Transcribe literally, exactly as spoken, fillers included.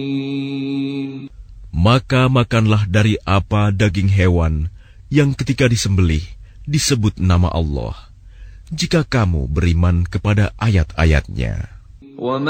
Maka makanlah dari apa daging hewan yang ketika disembelih disebut nama Allah, jika kamu beriman kepada ayat-ayatnya.